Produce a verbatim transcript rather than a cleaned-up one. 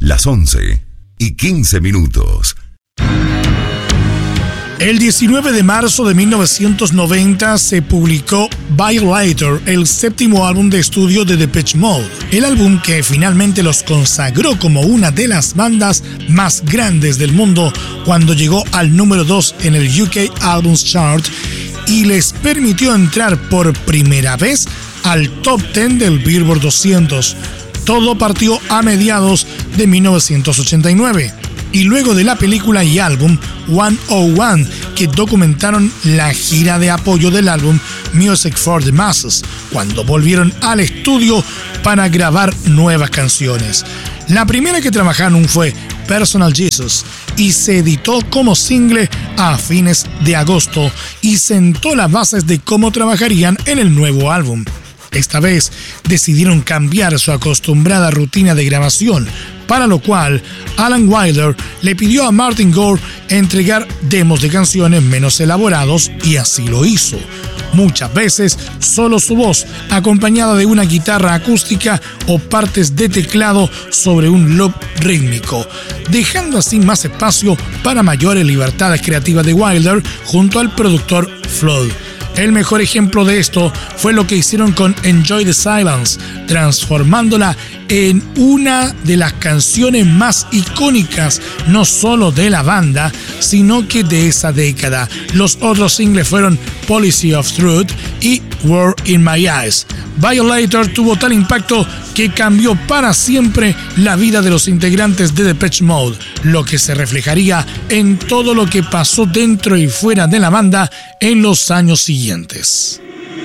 las once y quince minutos. El diecinueve de marzo de mil novecientos noventa se publicó Violator, el séptimo álbum de estudio de Depeche Mode, el álbum que finalmente los consagró como una de las bandas más grandes del mundo cuando llegó al número dos en el U K Albums Chart y les permitió entrar por primera vez al top diez del Billboard doscientos. Todo partió a mediados de mil novecientos ochenta y nueve. Y luego de la película y álbum ciento uno, que documentaron la gira de apoyo del álbum Music for the Masses, cuando volvieron al estudio para grabar nuevas canciones. La primera que trabajaron fue Personal Jesus y se editó como single a fines de agosto y sentó las bases de cómo trabajarían en el nuevo álbum. Esta vez decidieron cambiar su acostumbrada rutina de grabación, para lo cual Alan Wilder le pidió a Martin Gore entregar demos de canciones menos elaborados y así lo hizo. Muchas veces solo su voz, acompañada de una guitarra acústica o partes de teclado sobre un loop rítmico, dejando así más espacio para mayores libertades creativas de Wilder junto al productor Flood. El mejor ejemplo de esto fue lo que hicieron con Enjoy the Silence, transformándola en una de las canciones más icónicas, no solo de la banda, sino que de esa década. Los otros singles fueron Policy of Truth y War in My Eyes. Violator tuvo tal impacto que cambió para siempre la vida de los integrantes de Depeche Mode, lo que se reflejaría en todo lo que pasó dentro y fuera de la banda en los años siguientes.